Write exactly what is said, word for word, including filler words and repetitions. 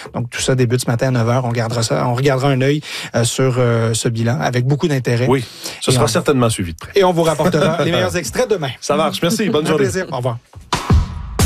Donc, tout ça débute ce matin à neuf heures. On regardera ça. On regardera un œil euh, sur euh, ce bilan avec beaucoup d'intérêt. Oui, ce et sera on... certainement suivi de près. Et on vous rapportera les meilleurs extraits demain. Ça marche. Merci. Bonne Un journée. plaisir. Au revoir.